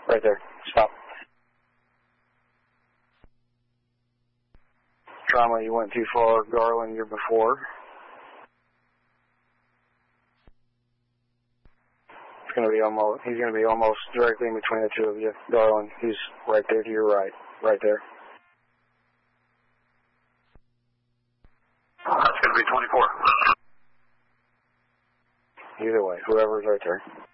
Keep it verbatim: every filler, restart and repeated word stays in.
Right there. Stop. Trauma, you went too far. Garland, you're before. It's going to be almost, he's going to be almost directly in between the two of you. Garland, he's right there to your right. Right there. Oh, that's going to be twenty-four. Either way, whoever's right there.